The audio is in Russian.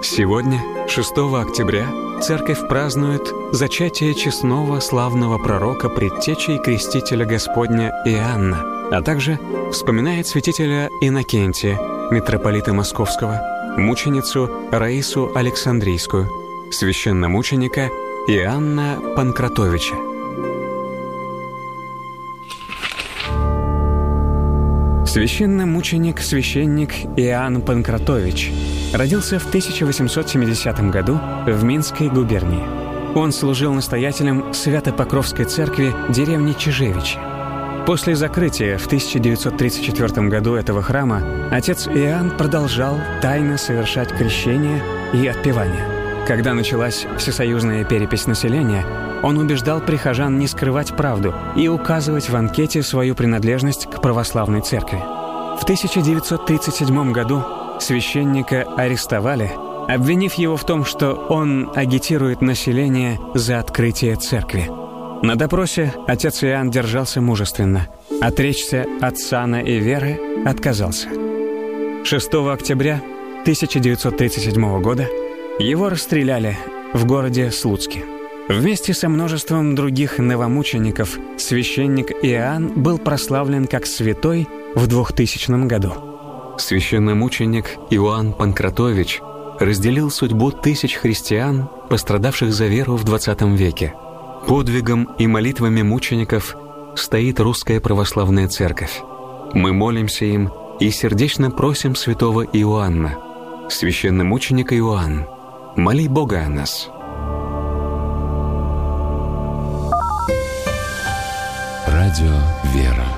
Сегодня, 6 октября, Церковь празднует зачатие честного славного пророка, предтечи и крестителя Господня Иоанна, а также вспоминает святителя Иннокентия, митрополита Московского, мученицу Раису Александрийскую, священномученика Иоанна Панкратовича. Священномученик-священник Иоанн Панкратович родился в 1870 году в Минской губернии. Он служил настоятелем Свято-Покровской церкви деревни Чижевичи. После закрытия в 1934 году этого храма отец Иоанн продолжал тайно совершать крещение и отпевание. Когда началась всесоюзная перепись населения, он убеждал прихожан не скрывать правду и указывать в анкете свою принадлежность к православной церкви. В 1937 году священника арестовали, обвинив его в том, что он агитирует население за открытие церкви. На допросе отец Иоанн держался мужественно. Отречься от сана и веры отказался. 6 октября 1937 года его расстреляли в городе Слуцке. Вместе со множеством других новомучеников священник Иоанн был прославлен как святой в 2000 году. Священномученик Иоанн Панкратович разделил судьбу тысяч христиан, пострадавших за веру в XX веке. Подвигом и молитвами мучеников стоит Русская Православная Церковь. Мы молимся им и сердечно просим святого Иоанна: священномученик Иоанн, моли Бога о нас. Радио «Вера».